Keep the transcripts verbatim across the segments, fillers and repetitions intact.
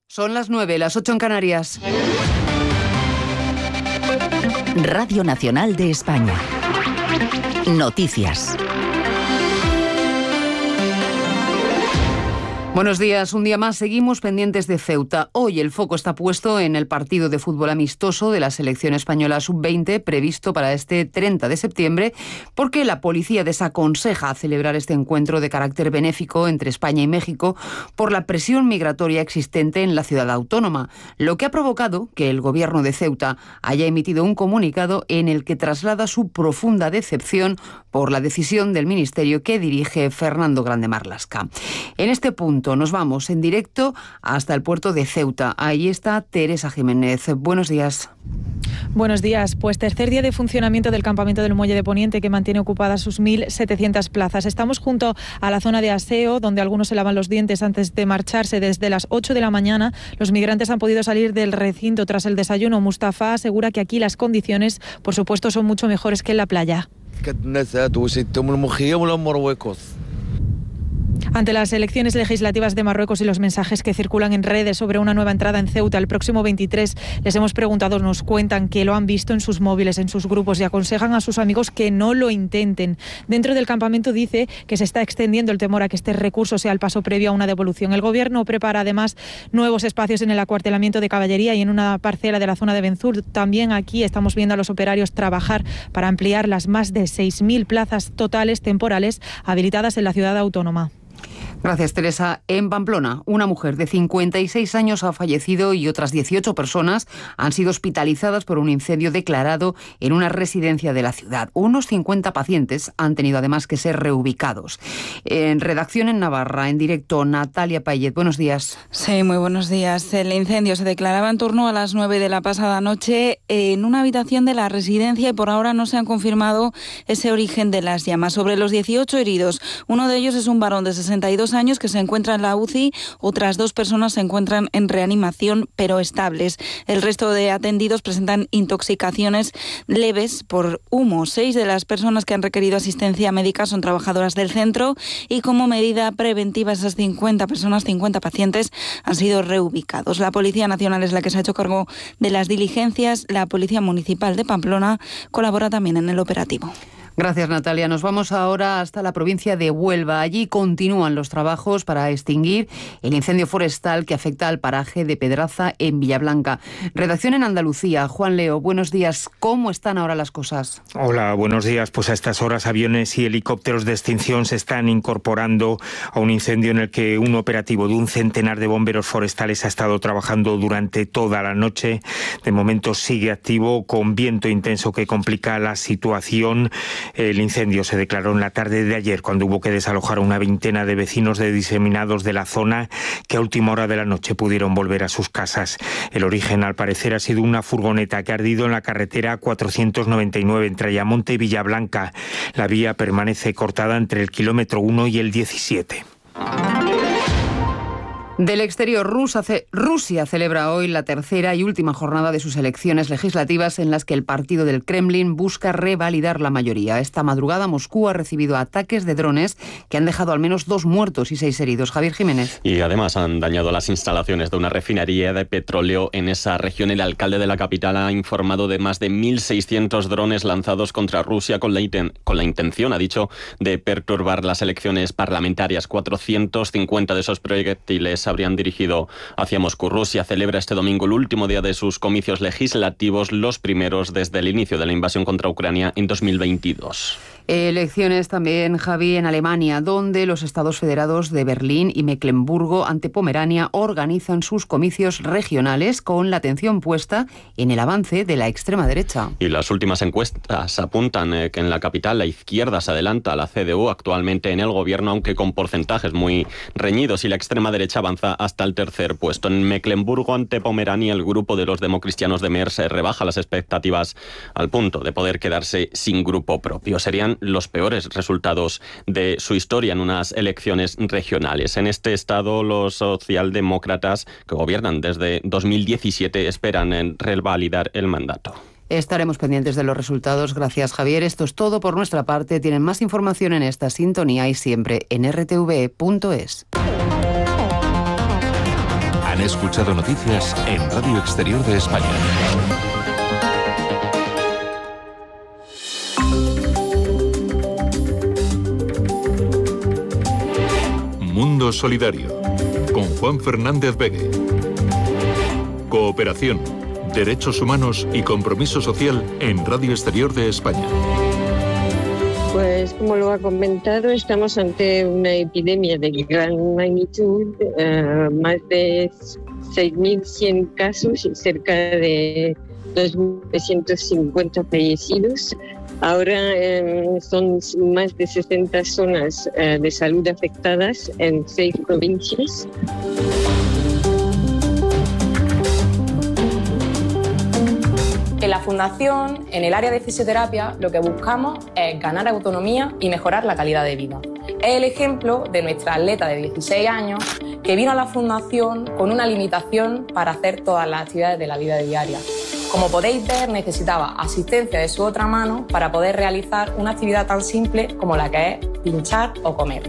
Son las nueve, las ocho en Canarias. Radio Nacional de España. Noticias. Buenos días, un día más seguimos pendientes de Ceuta. Hoy el foco está puesto en el partido de fútbol amistoso de la selección española sub veinte previsto para este treinta de septiembre, porque la policía desaconseja celebrar este encuentro de carácter benéfico entre España y México por la presión migratoria existente en la ciudad autónoma, lo que ha provocado que el gobierno de Ceuta haya emitido un comunicado en el que traslada su profunda decepción por la decisión del ministerio que dirige Fernando Grande Marlaska. En este punto nos vamos en directo hasta el puerto de Ceuta. Ahí está Teresa Jiménez. Buenos días. Buenos días. Pues tercer día de funcionamiento del campamento del Muelle de Poniente, que mantiene ocupadas sus mil setecientas plazas. Estamos junto a la zona de aseo, donde algunos se lavan los dientes antes de marcharse. Desde las ocho de la mañana, los migrantes han podido salir del recinto tras el desayuno. Mustafa asegura que aquí las condiciones, por supuesto, son mucho mejores que en la playa. Ante las elecciones legislativas de Marruecos y los mensajes que circulan en redes sobre una nueva entrada en Ceuta el próximo veintitrés, les hemos preguntado, nos cuentan que lo han visto en sus móviles, en sus grupos, y aconsejan a sus amigos que no lo intenten. Dentro del campamento dice que se está extendiendo el temor a que este recurso sea el paso previo a una devolución. El gobierno prepara además nuevos espacios en el acuartelamiento de caballería y en una parcela de la zona de Benzur. También aquí estamos viendo a los operarios trabajar para ampliar las más de seis mil plazas totales temporales habilitadas en la ciudad autónoma. Gracias, Teresa. En Pamplona, una mujer de cincuenta y seis años ha fallecido y otras dieciocho personas han sido hospitalizadas por un incendio declarado en una residencia de la ciudad. Unos cincuenta pacientes han tenido además que ser reubicados. En redacción en Navarra, en directo, Natalia Payet. Buenos días. Sí, muy buenos días. El incendio se declaraba en torno a las nueve de la pasada noche en una habitación de la residencia y por ahora no se han confirmado ese origen de las llamas. Sobre los dieciocho heridos, uno de ellos es un varón de sesenta y dos años que se encuentra en la U C I, otras dos personas se encuentran en reanimación pero estables. El resto de atendidos presentan intoxicaciones leves por humo. Seis de las personas que han requerido asistencia médica son trabajadoras del centro y como medida preventiva esas cincuenta personas, cincuenta pacientes han sido reubicados. La Policía Nacional es la que se ha hecho cargo de las diligencias. La Policía Municipal de Pamplona colabora también en el operativo. Gracias, Natalia. Nos vamos ahora hasta la provincia de Huelva. Allí continúan los trabajos para extinguir el incendio forestal que afecta al paraje de Pedraza en Villablanca. Redacción en Andalucía. Juan Leo, buenos días. ¿Cómo están ahora las cosas? Hola, buenos días. Pues a estas horas aviones y helicópteros de extinción se están incorporando a un incendio en el que un operativo de un centenar de bomberos forestales ha estado trabajando durante toda la noche. De momento sigue activo con viento intenso que complica la situación. El incendio se declaró en la tarde de ayer cuando hubo que desalojar a una veintena de vecinos de diseminados de la zona que a última hora de la noche pudieron volver a sus casas. El origen, al parecer, ha sido una furgoneta que ha ardido en la carretera cuatrocientos noventa y nueve entre Ayamonte y Villablanca. La vía permanece cortada entre el kilómetro uno y el diecisiete. Del exterior, Rusia celebra hoy la tercera y última jornada de sus elecciones legislativas en las que el partido del Kremlin busca revalidar la mayoría. Esta madrugada Moscú ha recibido ataques de drones que han dejado al menos dos muertos y seis heridos. Javier Jiménez. Y además han dañado las instalaciones de una refinería de petróleo en esa región. El alcalde de la capital ha informado de más de mil seiscientos drones lanzados contra Rusia con la, inten- con la intención, ha dicho, de perturbar las elecciones parlamentarias. cuatrocientos cincuenta de esos proyectiles habrían dirigido hacia Moscú. Rusia celebra este domingo el último día de sus comicios legislativos, los primeros desde el inicio de la invasión contra Ucrania en dos mil veintidós. Elecciones también, Javi, en Alemania, donde los estados federados de Berlín y Mecklemburgo ante Pomerania organizan sus comicios regionales con la atención puesta en el avance de la extrema derecha. Y las últimas encuestas apuntan eh, que en la capital la izquierda se adelanta a la C D U actualmente en el gobierno, aunque con porcentajes muy reñidos, y la extrema derecha avanza hasta el tercer puesto. En Mecklemburgo ante Pomerania, el grupo de los democristianos de Merz rebaja las expectativas al punto de poder quedarse sin grupo propio. Serían los peores resultados de su historia en unas elecciones regionales. En este estado, los socialdemócratas, que gobiernan desde dos mil diecisiete, esperan en revalidar el mandato. Estaremos pendientes de los resultados. Gracias, Javier. Esto es todo por nuestra parte. Tienen más información en esta sintonía y siempre en r t v punto es. Han escuchado noticias en Radio Exterior de España. Mundo Solidario, con Juan Fernández Begue. Cooperación, derechos humanos y compromiso social en Radio Exterior de España. Pues como lo ha comentado, estamos ante una epidemia de gran magnitud, uh, más de seis mil cien casos y cerca de dos mil trescientos cincuenta fallecidos. Ahora eh, son más de sesenta zonas eh, de salud afectadas en seis provincias. En la Fundación, en el área de fisioterapia, lo que buscamos es ganar autonomía y mejorar la calidad de vida. Es el ejemplo de nuestra atleta de dieciséis años que vino a la Fundación con una limitación para hacer todas las actividades de la vida diaria. Como podéis ver, necesitaba asistencia de su otra mano para poder realizar una actividad tan simple como la que es pinchar o comer.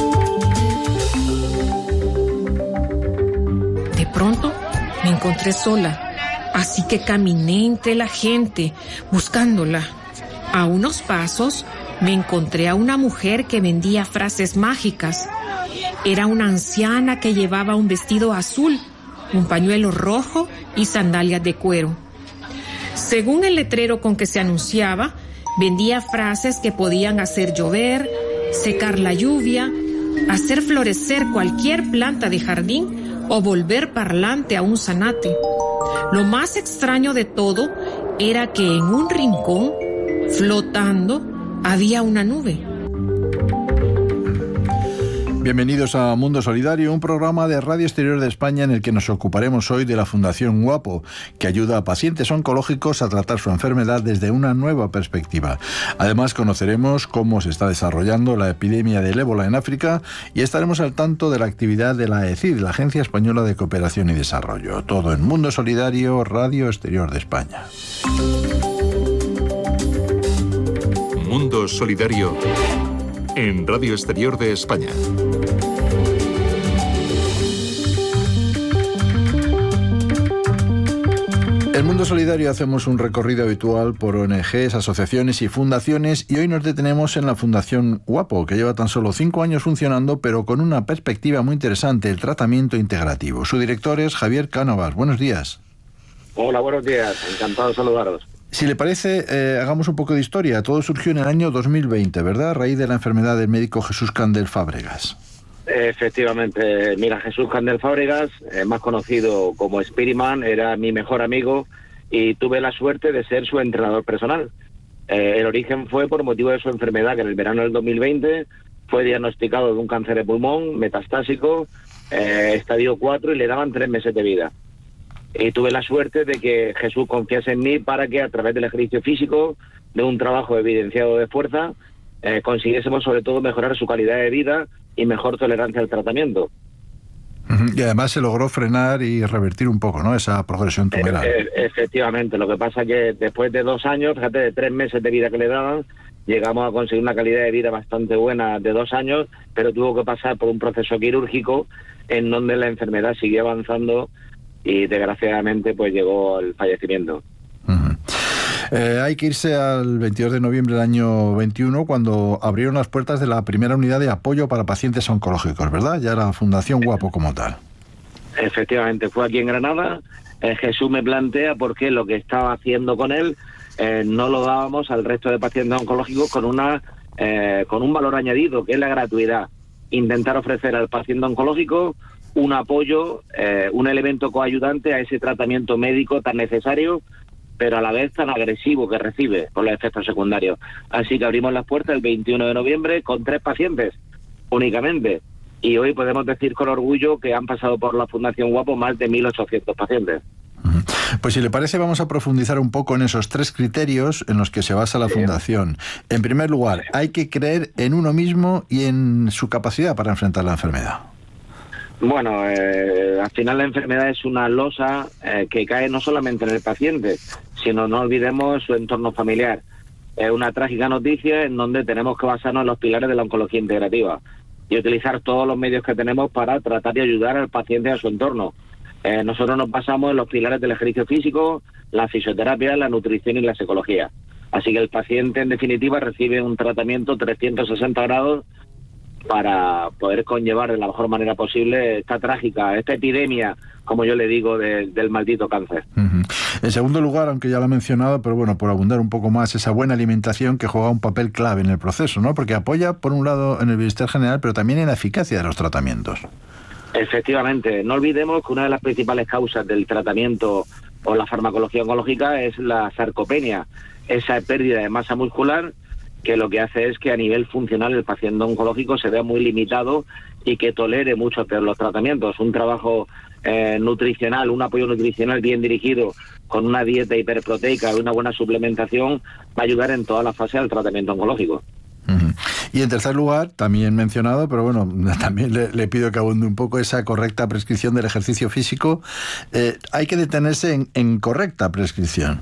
De pronto me encontré sola. Así que caminé entre la gente, buscándola. A unos pasos, me encontré a una mujer que vendía frases mágicas. Era una anciana que llevaba un vestido azul, un pañuelo rojo y sandalias de cuero. Según el letrero con que se anunciaba, vendía frases que podían hacer llover, secar la lluvia, hacer florecer cualquier planta de jardín o volver parlante a un zanate. Lo más extraño de todo era que en un rincón, flotando, había una nube. Bienvenidos a Mundo Solidario, un programa de Radio Exterior de España en el que nos ocuparemos hoy de la Fundación Guapo, que ayuda a pacientes oncológicos a tratar su enfermedad desde una nueva perspectiva. Además, conoceremos cómo se está desarrollando la epidemia del ébola en África y estaremos al tanto de la actividad de la E C I D, la Agencia Española de Cooperación y Desarrollo. Todo en Mundo Solidario, Radio Exterior de España. Mundo Solidario en Radio Exterior de España. En Mundo Solidario hacemos un recorrido habitual por O N Ges, asociaciones y fundaciones, y hoy nos detenemos en la Fundación Guapo, que lleva tan solo cinco años funcionando, pero con una perspectiva muy interesante, el tratamiento integrativo. Su director es Javier Cánovas. Buenos días. Hola, buenos días. Encantado de saludaros. Si le parece, eh, hagamos un poco de historia. Todo surgió en el año dos mil veinte, ¿verdad? A raíz de la enfermedad del médico Jesús Candel Fábregas. Efectivamente. Mira, Jesús Candel Fábregas, eh, más conocido como Spiderman, era mi mejor amigo y tuve la suerte de ser su entrenador personal. Eh, el origen fue por motivo de su enfermedad, que en el verano del dos mil veinte fue diagnosticado de un cáncer de pulmón metastásico, eh, estadio cuatro, y le daban tres meses de vida. Y tuve la suerte de que Jesús confiase en mí para que a través del ejercicio físico, de un trabajo evidenciado de fuerza, eh, consiguiésemos sobre todo mejorar su calidad de vida y mejor tolerancia al tratamiento. Y además se logró frenar y revertir un poco, ¿no?, esa progresión tumoral. E- e- efectivamente, lo que pasa es que después de dos años, fíjate, de tres meses de vida que le daban, llegamos a conseguir una calidad de vida bastante buena de dos años, pero tuvo que pasar por un proceso quirúrgico en donde la enfermedad siguió avanzando y desgraciadamente pues llegó el fallecimiento. Uh-huh. Eh, hay que irse al veintidós de noviembre del año veintiuno, cuando abrieron las puertas de la primera unidad de apoyo para pacientes oncológicos, ¿verdad? Ya la Fundación Guapo como tal. Efectivamente, fue aquí en Granada. Eh, Jesús me plantea por qué lo que estaba haciendo con él eh, no lo dábamos al resto de pacientes oncológicos con una eh, con un valor añadido, que es la gratuidad. Intentar ofrecer al paciente oncológico un apoyo, eh, un elemento coayudante a ese tratamiento médico tan necesario, pero a la vez tan agresivo que recibe por los efectos secundarios. Así que abrimos las puertas el veintiuno de noviembre con tres pacientes únicamente. Y hoy podemos decir con orgullo que han pasado por la Fundación Guapo más de mil ochocientos pacientes. Pues si le parece, vamos a profundizar un poco en esos tres criterios en los que se basa la Fundación. En primer lugar, hay que creer en uno mismo y en su capacidad para enfrentar la enfermedad. Bueno, eh, al final la enfermedad es una losa eh, que cae no solamente en el paciente, sino no olvidemos su entorno familiar. Es una trágica noticia en donde tenemos que basarnos en los pilares de la oncología integrativa y utilizar todos los medios que tenemos para tratar de ayudar al paciente y a su entorno. Eh, nosotros nos basamos en los pilares del ejercicio físico, la fisioterapia, la nutrición y la psicología. Así que el paciente, en definitiva, recibe un tratamiento trescientos sesenta grados para poder conllevar de la mejor manera posible esta trágica, esta epidemia, como yo le digo, de, del maldito cáncer. Uh-huh. En segundo lugar, aunque ya lo he mencionado, pero bueno, por abundar un poco más, esa buena alimentación que juega un papel clave en el proceso, ¿no? Porque apoya, por un lado, en el bienestar general, pero también en la eficacia de los tratamientos. Efectivamente. No olvidemos que una de las principales causas del tratamiento o la farmacología oncológica es la sarcopenia, esa pérdida de masa muscular que lo que hace es que a nivel funcional el paciente oncológico se vea muy limitado y que tolere mucho peor los tratamientos. Un trabajo eh, nutricional, un apoyo nutricional bien dirigido con una dieta hiperproteica y una buena suplementación va a ayudar en toda la fase del tratamiento oncológico. Uh-huh. Y en tercer lugar, también mencionado, pero bueno, también le, le pido que abunde un poco esa correcta prescripción del ejercicio físico. Eh, hay que detenerse en, en correcta prescripción.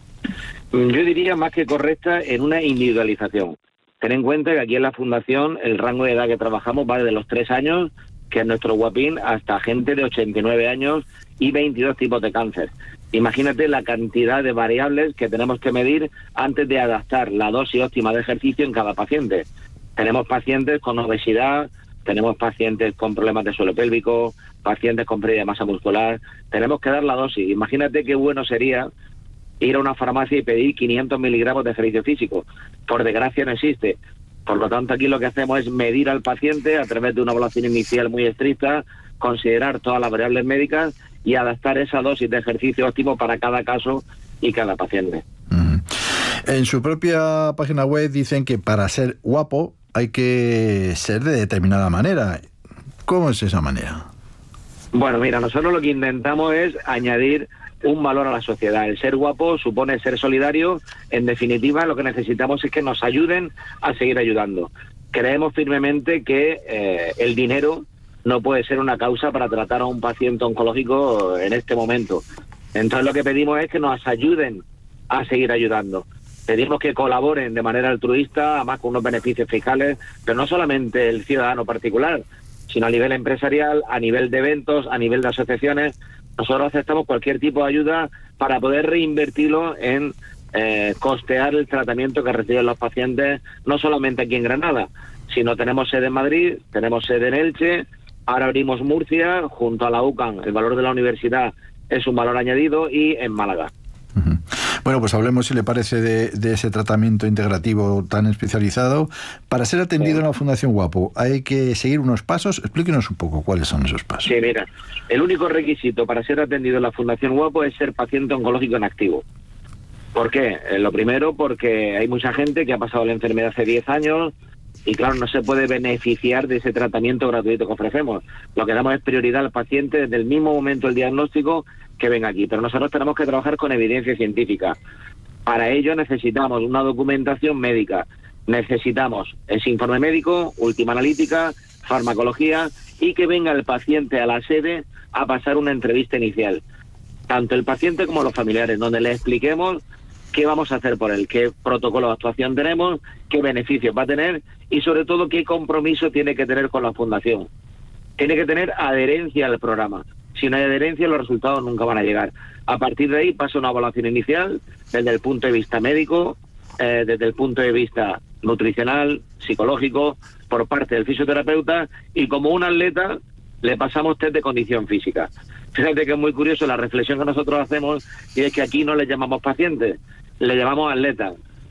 Yo diría más que correcta en una individualización. Ten en cuenta que aquí en la Fundación el rango de edad que trabajamos va desde los tres años, que es nuestro guapín, hasta gente de ochenta y nueve años y veintidós tipos de cáncer. Imagínate la cantidad de variables que tenemos que medir antes de adaptar la dosis óptima de ejercicio en cada paciente. Tenemos pacientes con obesidad, tenemos pacientes con problemas de suelo pélvico, pacientes con pérdida de masa muscular. Tenemos que dar la dosis. Imagínate qué bueno sería ir a una farmacia y pedir quinientos miligramos de ejercicio físico. Por desgracia no existe. Por lo tanto, aquí lo que hacemos es medir al paciente a través de una evaluación inicial muy estricta, considerar todas las variables médicas y adaptar esa dosis de ejercicio óptimo para cada caso y cada paciente. Uh-huh. En su propia página web dicen que para ser guapo hay que ser de determinada manera. ¿Cómo es esa manera? Bueno, mira, nosotros lo que intentamos es añadir un valor a la sociedad. El ser guapo supone ser solidario. En definitiva, lo que necesitamos es que nos ayuden a seguir ayudando. Creemos firmemente que eh, el dinero no puede ser una causa para tratar a un paciente oncológico en este momento. Entonces lo que pedimos es que nos ayuden a seguir ayudando. Pedimos que colaboren de manera altruista, además con unos beneficios fiscales, pero no solamente el ciudadano particular, sino a nivel empresarial, a nivel de eventos, a nivel de asociaciones. Nosotros aceptamos cualquier tipo de ayuda para poder reinvertirlo en eh, costear el tratamiento que reciben los pacientes, no solamente aquí en Granada, sino tenemos sede en Madrid, tenemos sede en Elche, ahora abrimos Murcia, junto a la U C A M, el valor de la universidad es un valor añadido, y en Málaga. Uh-huh. Bueno, pues hablemos, si le parece, de, de ese tratamiento integrativo tan especializado. Para ser atendido sí. en la Fundación Guapo, ¿hay que seguir unos pasos? Explíquenos un poco cuáles son esos pasos. Sí, mira, el único requisito para ser atendido en la Fundación Guapo es ser paciente oncológico en activo. ¿Por qué? Eh, lo primero, porque hay mucha gente que ha pasado la enfermedad hace diez años y, claro, no se puede beneficiar de ese tratamiento gratuito que ofrecemos. Lo que damos es prioridad al paciente desde el mismo momento del diagnóstico que venga aquí, pero nosotros tenemos que trabajar con evidencia científica. Para ello necesitamos una documentación médica, necesitamos ese informe médico, última analítica, farmacología, y que venga el paciente a la sede a pasar una entrevista inicial, tanto el paciente como los familiares, donde le expliquemos qué vamos a hacer por él, qué protocolo de actuación tenemos, qué beneficios va a tener y sobre todo qué compromiso tiene que tener con la Fundación. Tiene que tener adherencia al programa. Si no hay adherencia, los resultados nunca van a llegar. A partir de ahí pasa una evaluación inicial desde el punto de vista médico, eh, desde el punto de vista nutricional, psicológico, por parte del fisioterapeuta, y como un atleta le pasamos test de condición física. Fíjate que es muy curioso la reflexión que nosotros hacemos, y es que aquí no le llamamos pacientes, le llamamos atleta,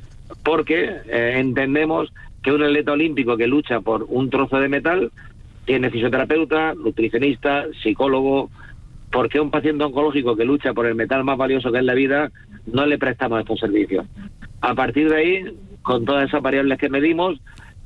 porque eh, entendemos que un atleta olímpico que lucha por un trozo de metal tiene fisioterapeuta, nutricionista, psicólogo. Porque un paciente oncológico que lucha por el metal más valioso que es la vida, no le prestamos estos servicios. A partir de ahí, con todas esas variables que medimos,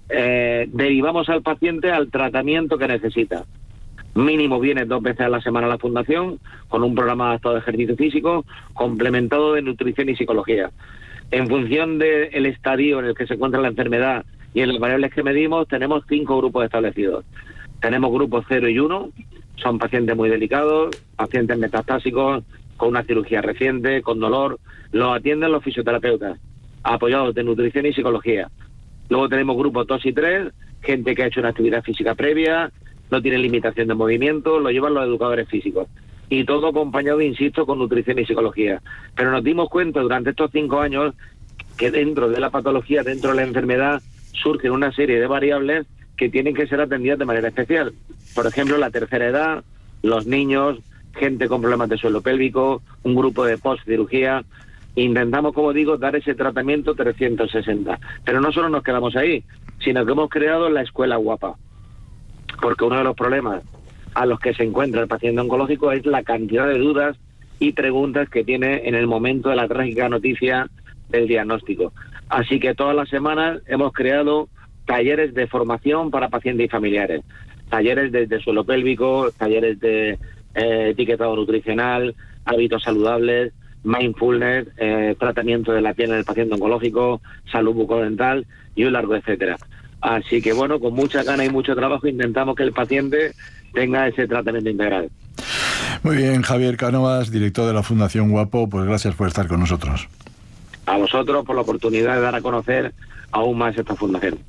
eh, derivamos al paciente al tratamiento que necesita. Mínimo viene dos veces a la semana a la Fundación, con un programa adaptado de ejercicio físico, complementado de nutrición y psicología. En función del estadio en el que se encuentra la enfermedad y en las variables que medimos, tenemos cinco grupos establecidos. Tenemos grupos cero y uno, son pacientes muy delicados, pacientes metastásicos, con una cirugía reciente, con dolor. Los atienden los fisioterapeutas, apoyados de nutrición y psicología. Luego tenemos grupos dos y tres, gente que ha hecho una actividad física previa, no tiene limitación de movimiento, lo llevan los educadores físicos. y todo acompañado, insisto, con nutrición y psicología. Pero nos dimos cuenta durante estos cinco años que dentro de la patología, dentro de la enfermedad, surgen una serie de variables que tienen que ser atendidas de manera especial. Por ejemplo, la tercera edad, los niños, gente con problemas de suelo pélvico, un grupo de post-cirugía. Intentamos, como digo, dar ese tratamiento trescientos sesenta. Pero no solo nos quedamos ahí, sino que hemos creado la Escuela Guapa. Porque uno de los problemas a los que se encuentra el paciente oncológico es la cantidad de dudas y preguntas que tiene en el momento de la trágica noticia del diagnóstico. Así que todas las semanas hemos creado talleres de formación para pacientes y familiares. Talleres desde suelo pélvico, talleres de eh, etiquetado nutricional, hábitos saludables, mindfulness, eh, tratamiento de la piel en el paciente oncológico, salud bucodental y un largo etcétera. Así que bueno, con mucha gana y mucho trabajo intentamos que el paciente tenga ese tratamiento integral. Muy bien, Javier Cánovas, director de la Fundación Guapo, pues gracias por estar con nosotros. A vosotros por la oportunidad de dar a conocer aún más esta fundación.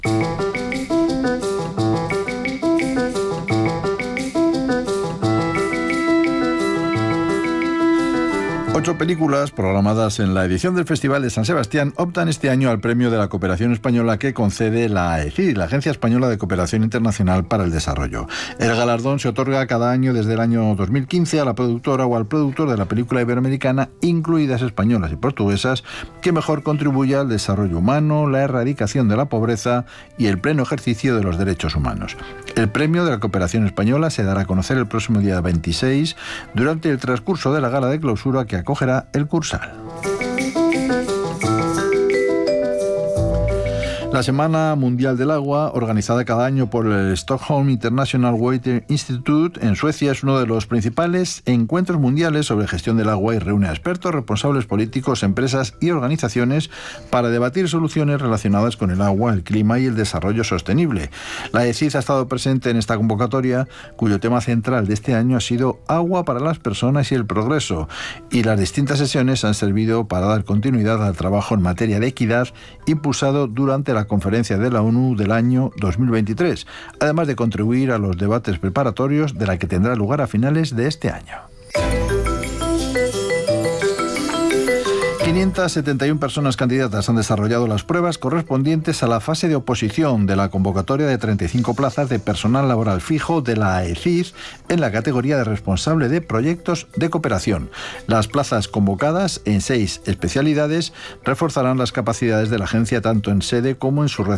Ocho películas programadas en la edición del Festival de San Sebastián optan este año al premio de la cooperación española que concede la A E C I, la Agencia Española de Cooperación Internacional para el Desarrollo. El galardón se otorga cada año desde el año dos mil quince a la productora o al productor de la película iberoamericana, incluidas españolas y portuguesas, que mejor contribuya al desarrollo humano, la erradicación de la pobreza y el pleno ejercicio de los derechos humanos. El premio de la cooperación española se dará a conocer el próximo día veintiséis durante el transcurso de la gala de clausura que acogerá el Cursal. La Semana Mundial del Agua, organizada cada año por el Stockholm International Water Institute en Suecia, es uno de los principales encuentros mundiales sobre gestión del agua y reúne a expertos, responsables políticos, empresas y organizaciones para debatir soluciones relacionadas con el agua, el clima y el desarrollo sostenible. La E C I ha estado presente en esta convocatoria, cuyo tema central de este año ha sido Agua para las personas y el progreso, y las distintas sesiones han servido para dar continuidad al trabajo en materia de equidad impulsado durante la la conferencia de la ONU del año dos mil veintitrés, además de contribuir a los debates preparatorios de la que tendrá lugar a finales de este año. quinientas setenta y una personas candidatas han desarrollado las pruebas correspondientes a la fase de oposición de la convocatoria de treinta y cinco plazas de personal laboral fijo de la A E C I en la categoría de responsable de proyectos de cooperación. Las plazas convocadas en seis especialidades reforzarán las capacidades de la agencia tanto en sede como en su red